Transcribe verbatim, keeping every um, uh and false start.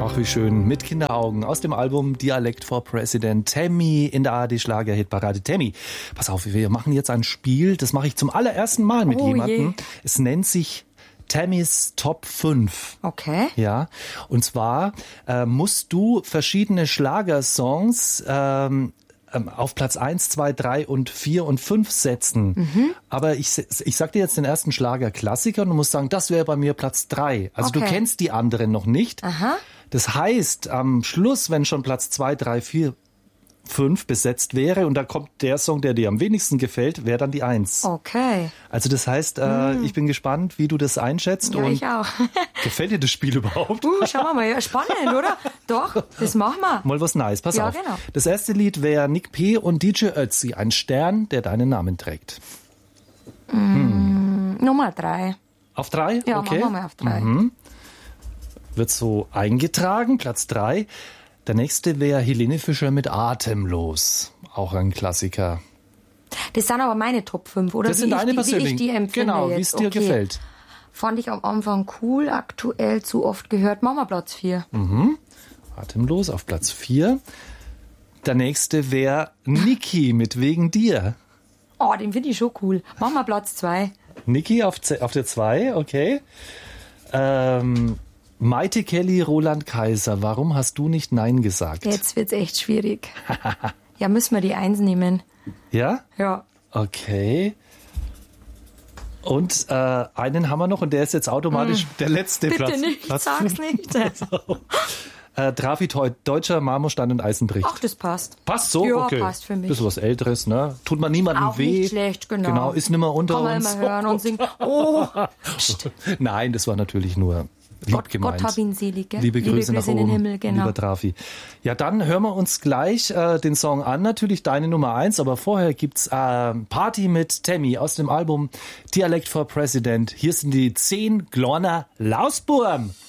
Ach, wie schön. Mit Kinderaugen aus dem Album Dialect for President. Tammy in der A R D-Schlager-Hitparade. Tammy, pass auf, wir machen jetzt ein Spiel. Das mache ich zum allerersten Mal mit oh jemandem. Je. Es nennt sich Tammys Top fünf. Okay. Ja, und zwar äh, musst du verschiedene Schlagersongs ähm, auf Platz eins, zwei, drei und vier und fünf setzen. Mhm. Aber ich, ich sag dir jetzt den ersten Schlagerklassiker und du musst sagen, das wäre bei mir Platz drei. Also okay. du kennst die anderen noch nicht. Aha. Das heißt, am Schluss, wenn schon Platz zwei, drei, vier, fünf besetzt wäre und da kommt der Song, der dir am wenigsten gefällt, wäre dann die eins. Okay. Also das heißt, äh, hm. ich bin gespannt, wie du das einschätzt. Ja, und ich auch. Gefällt dir das Spiel überhaupt? Uh, schauen wir mal, ja, spannend, oder? Doch, das machen wir. Mal was Nice, pass ja, auf. Genau. Das erste Lied wäre Nick P. und D J Ötzi, ein Stern, der deinen Namen trägt. Mm, hm. Nummer drei. Auf drei? Ja, okay. machen wir mal auf drei. Mhm. Wird so eingetragen, Platz drei. Der nächste wäre Helene Fischer mit Atemlos. Auch ein Klassiker. Das sind aber meine Top fünf, oder? Das wie sind deine ich die, persönlichen. Wie ich die empfinde Genau, wie es dir okay. gefällt. Fand ich am Anfang cool, aktuell zu oft gehört. Machen wir Platz vier. Mhm. Atemlos auf Platz vier. Der nächste wäre Niki mit Wegen dir. Oh, den finde ich schon cool. Machen wir Platz zwei. Niki auf, auf der zwei, okay. Ähm, Maite Kelly, Roland Kaiser, warum hast du nicht Nein gesagt? Jetzt wird's echt schwierig. Ja, müssen wir die Eins nehmen. Ja? Ja. Okay. Und äh, einen haben wir noch und der ist jetzt automatisch mm. der letzte Bitte Platz. nicht, Platz sag's nicht. so. äh, Trafi Teut, Deutscher Marmorstein und Eisenbricht. Ach, das passt. Passt so? Ja, okay. passt für mich. Bisschen was Älteres, ne? Tut man niemandem Auch weh. nicht schlecht, genau. Genau, ist nimmer unter Kann man uns. immer hören und singen. Oh, Nein, das war natürlich nur lieb Gott, gemeint. Gott hab ihn selig, gell? Liebe Grüße, Liebe Grüße nach in oben, den Himmel, genau. lieber Trafi. Ja, dann hören wir uns gleich äh, den Song an, natürlich deine Nummer eins, aber vorher gibt's äh, Party mit Tammy aus dem Album Dialect for President. Hier sind die zehn Glorner Lausburm.